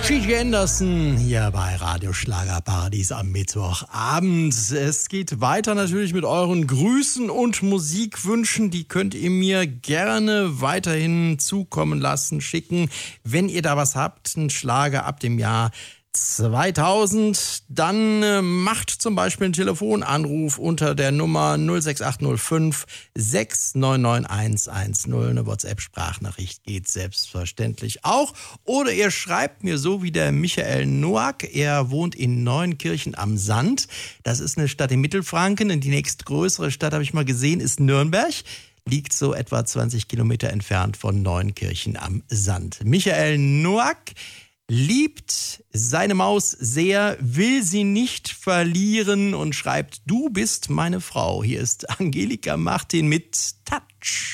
Gigi Anderson hier bei Radio Schlagerparadies am Mittwochabend. Es geht weiter natürlich mit euren Grüßen und Musikwünschen. Die könnt ihr mir gerne weiterhin zukommen lassen, schicken. Wenn ihr da was habt, einen Schlager ab dem Jahr 2000, dann macht zum Beispiel einen Telefonanruf unter der Nummer 06805 699 110. Eine WhatsApp-Sprachnachricht geht selbstverständlich auch. Oder ihr schreibt mir so wie der Michael Noack. Er wohnt in Neuenkirchen am Sand. Das ist eine Stadt in Mittelfranken. Und die nächstgrößere Stadt, habe ich mal gesehen, ist Nürnberg. Liegt so etwa 20 Kilometer entfernt von Neuenkirchen am Sand. Michael Noack liebt seine Maus sehr, will sie nicht verlieren und schreibt: Du bist meine Frau. Hier ist Angelika Martin mit Touch.